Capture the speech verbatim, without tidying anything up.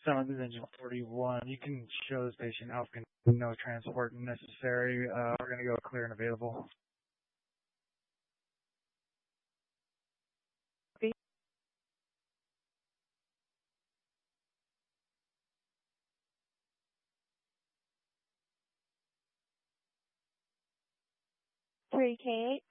Someone is engine forty-one. You can show the station Alpha, no transport necessary. Uh, we're going to go clear and available. three K eight.